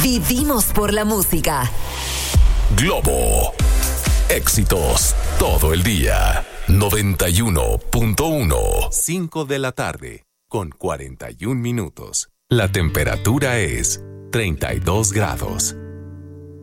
Vivimos por la música. Globo. Éxitos todo el día. 91.1. 5 de la tarde con 41 minutos. La temperatura es 32 grados.